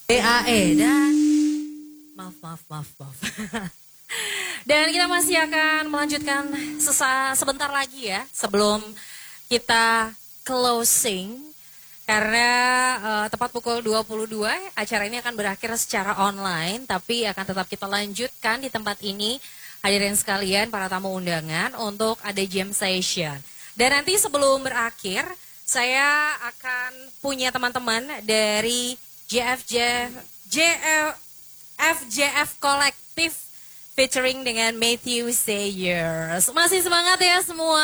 BAE dan maaf. Dan kita masih akan melanjutkan sebentar lagi ya sebelum kita closing karena tepat pukul 22 acara ini akan berakhir secara online tapi akan tetap kita lanjutkan di tempat ini hadirin sekalian para tamu undangan untuk ada jam session. Dan nanti sebelum berakhir saya akan punya teman-teman dari FJF Kolektif featuring dengan Matthew Sayers. Masih semangat ya semua?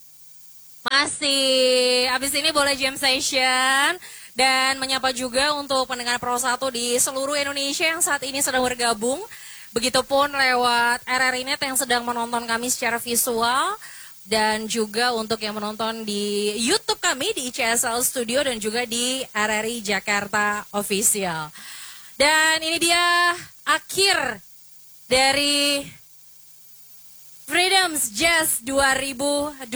Masih. Abis ini boleh jam session dan menyapa juga untuk pendengar Pro 1 di seluruh Indonesia yang saat ini sedang bergabung. Begitupun lewat RRI Net yang sedang menonton kami secara visual. Dan juga untuk yang menonton di YouTube kami di ICSL Studio dan juga di RRI Jakarta Official. Dan ini dia akhir dari Freedoms Jazz 2026.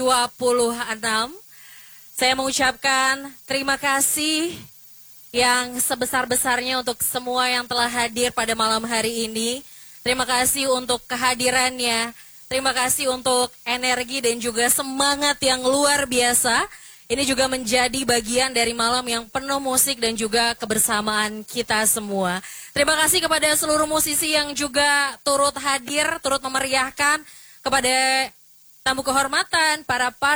Saya mengucapkan terima kasih yang sebesar-besarnya untuk semua yang telah hadir pada malam hari ini. Terima kasih untuk kehadirannya. Terima kasih untuk energi dan juga semangat yang luar biasa. Ini juga menjadi bagian dari malam yang penuh musik dan juga kebersamaan kita semua. Terima kasih kepada seluruh musisi yang juga turut hadir, turut memeriahkan, kepada tamu kehormatan, para partner.